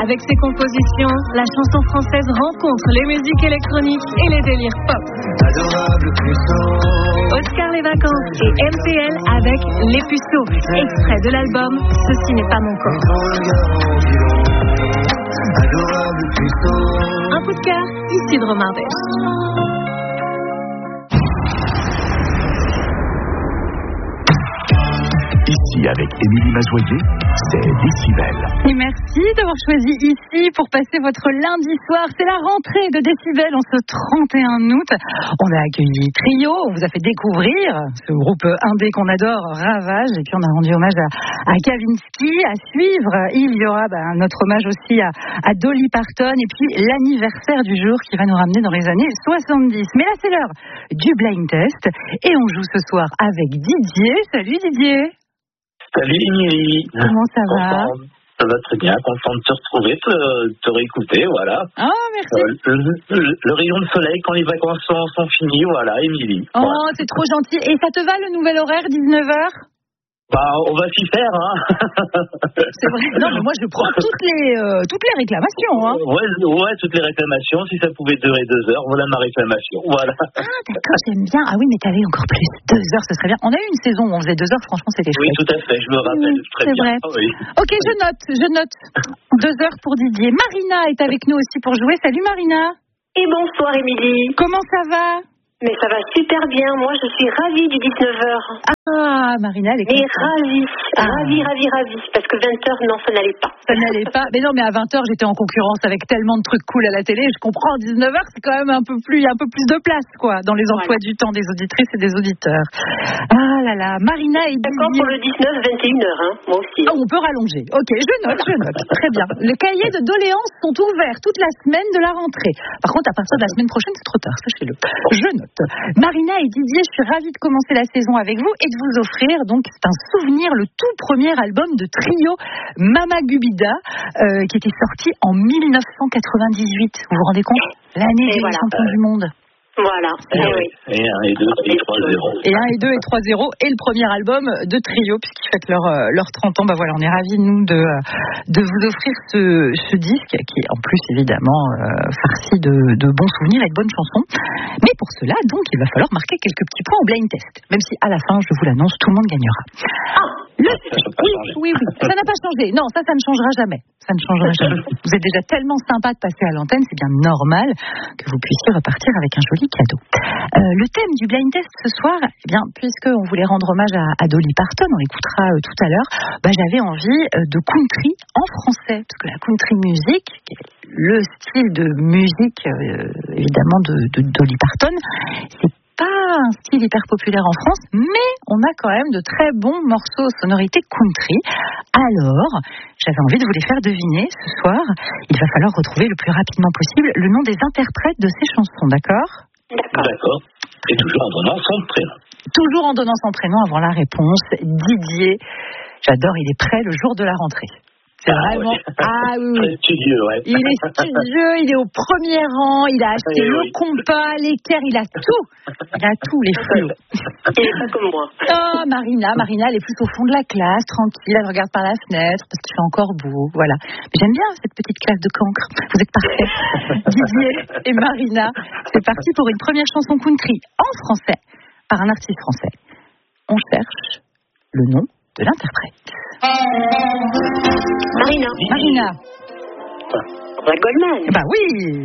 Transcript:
Avec ses compositions, la chanson française rencontre les musiques électroniques et les délires pop. Adorable puceau. Oscar les vacances et MTL avec Les Puceaux. Extrait de l'album Ceci n'est pas mon corps. Adorable puceau. Un coup de cœur, ici de Romardèche. Ici, avec Émilie Mazoyer, c'est Décibel. Et merci d'avoir choisi ici pour passer votre lundi soir. C'est la rentrée de Décibel en ce 31 août. On a accueilli Trio, on vous a fait découvrir ce groupe indé qu'on adore, Ravage. Et puis on a rendu hommage à Kavinsky. À suivre, il y aura notre hommage aussi à Dolly Parton. Et puis l'anniversaire du jour qui va nous ramener dans les années 70. Mais là, c'est l'heure du blind test. Et on joue ce soir avec Didier. Salut Didier. Salut Émilie. Comment ça va? Ça va très bien, content de te retrouver, te réécouter, voilà. Oh, merci. Le rayon de soleil quand les vacances sont finies, voilà, Émilie. Oh, voilà. c'est trop gentil. Et ça te va le nouvel horaire, 19h? On va s'y faire, hein. C'est vrai. Non, mais moi je prends toutes les réclamations, hein. Ouais, toutes les réclamations. Si ça pouvait durer 2 heures, voilà ma réclamation. Voilà. Ah, d'accord, j'aime bien. Ah oui, mais t'avais encore plus. 2 heures, ce serait bien. On a eu une saison où on faisait 2 heures, franchement, c'était chouette. Oui, tout à fait, je me rappelle. Très c'est bien. vrai. Oui. Ok, je note. 2 heures pour Didier. Marina est avec nous aussi pour jouer. Salut Marina. Et bonsoir Émilie. Comment ça va? Mais ça va super bien, moi je suis ravie du 19h. Ah, Marina, elle est Mais contente. ravie, parce que 20h, non, ça n'allait pas. Ça n'allait pas. Mais non, mais à 20h, j'étais en concurrence avec tellement de trucs cool à la télé. Je comprends, à 19h, c'est quand même il y a un peu plus de place, quoi, dans les emplois du temps des auditrices et des auditeurs. Ah là là, Marina et D'accord Didier. pour le 19, 21h, hein, moi aussi. Ah, on peut rallonger. Ok, je note. Très bien. Les cahiers de doléances sont ouverts toute la semaine de la rentrée. Par contre, à partir de la semaine prochaine, c'est trop tard, sachez-le. Je note. Marina et Didier, je suis ravie de commencer la saison avec vous et de vous offrir, donc, c'est un souvenir, le tout premier album de Trio, Mama Gubida, qui était sorti en 1998. Vous vous rendez compte? L'année des champions du monde. Voilà. Et 1 et 2 et 3-0. Et 1 et 2 et 3-0. Et le premier album de Trio, puisqu'ils fêtent leurs 30 ans. Voilà, on est ravis, nous, de vous offrir ce disque, qui est en plus, évidemment, farci de bons souvenirs et de bonnes chansons. Mais pour cela, donc, il va falloir marquer quelques petits points au blind test. Même si, à la fin, je vous l'annonce, tout le monde gagnera. Oui. Ça n'a pas changé. Non, ça ne changera jamais. Ça ne changera jamais. Vous êtes déjà tellement sympa de passer à l'antenne, c'est bien normal que vous puissiez repartir avec un joli cadeau. Le thème du blind test ce soir, puisqu'on voulait rendre hommage à Dolly Parton, on l'écoutera tout à l'heure, j'avais envie de country en français, parce que la country music, qui est le style de musique évidemment de Dolly Parton, c'est pas un style hyper populaire en France, mais on a quand même de très bons morceaux sonorités country. Alors, j'avais envie de vous les faire deviner ce soir. Il va falloir retrouver le plus rapidement possible le nom des interprètes de ces chansons, d'accord? D'accord. Et toujours en donnant son prénom. Toujours en donnant son prénom avant la réponse. Didier, j'adore, il est prêt le jour de la rentrée. C'est vraiment... Ouais. Ah oui. Très studieux, ouais. Il est studieux, il est au premier rang, il a acheté le compas, l'équerre, il a tout. Il a tout, les fléaux. Il n'est pas comme moi. Oh, Marina, elle est plus au fond de la classe, tranquille, elle regarde par la fenêtre parce qu'il fait encore beau, voilà. Mais j'aime bien cette petite classe de cancre. Vous êtes parfaits. Didier et Marina, c'est parti pour une première chanson country en français par un artiste français. On cherche le nom de l'interprète. Marina. Marina. Goldman. Bah oui.